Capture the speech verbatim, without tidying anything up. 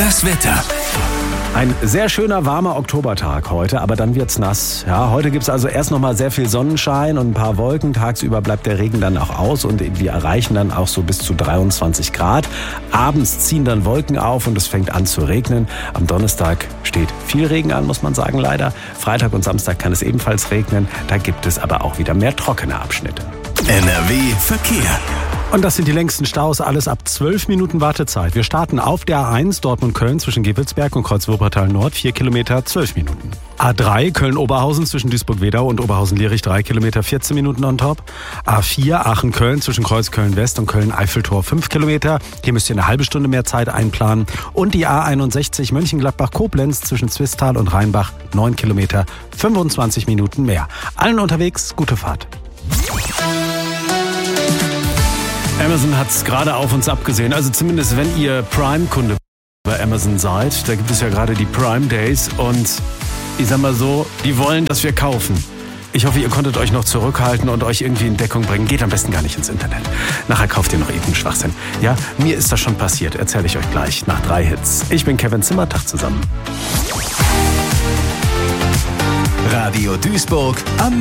Das Wetter. Ein sehr schöner, warmer Oktobertag heute, aber dann wird's nass. Ja, heute gibt's also erst noch mal sehr viel Sonnenschein und ein paar Wolken. Tagsüber bleibt der Regen dann auch aus und wir erreichen dann auch so bis zu dreiundzwanzig Grad. Abends ziehen dann Wolken auf und es fängt an zu regnen. Am Donnerstag steht viel Regen an, muss man sagen, leider. Freitag und Samstag kann es ebenfalls regnen. Da gibt es aber auch wieder mehr trockene Abschnitte. N R W Verkehr. Und das sind die längsten Staus, alles ab zwölf Minuten Wartezeit. Wir starten auf der A eins Dortmund-Köln zwischen Gewelsberg und Kreuz-Wuppertal Nord, vier Kilometer, zwölf Minuten. A drei Köln-Oberhausen zwischen Duisburg-Wedau und Oberhausen-Lierich, drei Kilometer, vierzehn Minuten on top. A vier Aachen-Köln zwischen Kreuz-Köln-West und Köln-Eiffeltor, fünf Kilometer. Hier müsst ihr eine halbe Stunde mehr Zeit einplanen. Und die A einundsechzig Mönchengladbach-Koblenz zwischen Zwistal und Rheinbach, neun Kilometer, fünfundzwanzig Minuten mehr. Allen unterwegs, gute Fahrt. Amazon hat es gerade auf uns abgesehen, also zumindest wenn ihr Prime-Kunde bei Amazon seid, da gibt es ja gerade die Prime Days und ich sag mal so, die wollen, dass wir kaufen. Ich hoffe, ihr konntet euch noch zurückhalten und euch irgendwie in Deckung bringen. Geht am besten gar nicht ins Internet. Nachher kauft ihr noch irgendeinen Schwachsinn. Ja, mir ist das schon passiert, erzähle ich euch gleich nach drei Hits. Ich bin Kevin Zimmer, Tag zusammen. Radio Duisburg am